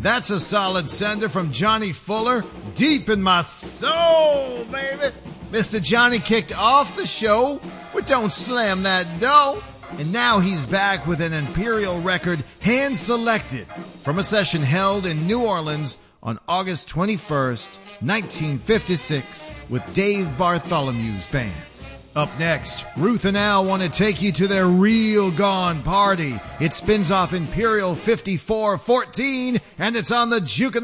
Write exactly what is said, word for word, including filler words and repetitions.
That's a solid sender from Johnny Fuller, deep in my soul, baby. Mister Johnny kicked off the show with Don't Slam That Dough, and now he's back with an Imperial record hand-selected from a session held in New Orleans on August twenty-first, nineteen fifty-six, with Dave Bartholomew's band. Up next, Ruth and Al want to take you to their real gone party. It spins off Imperial fifty-four fourteen, and it's on the Juke